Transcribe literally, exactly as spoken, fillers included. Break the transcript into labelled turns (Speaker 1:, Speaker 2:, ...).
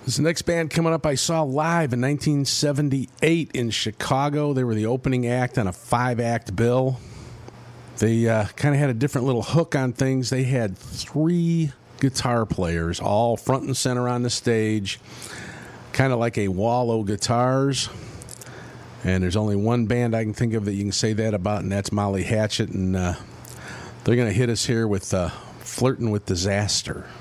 Speaker 1: This next band coming up I saw live in nineteen seventy-eight in Chicago. They were the opening act on a five-act bill. They uh, kind of had a different little hook on things. They had three guitar players, all front and center on the stage, kind of like a wall of guitars. And there's only one band I can think of that you can say that about, and that's Molly Hatchet. And uh, they're going to hit us here with uh, Flirtin' with Disaster.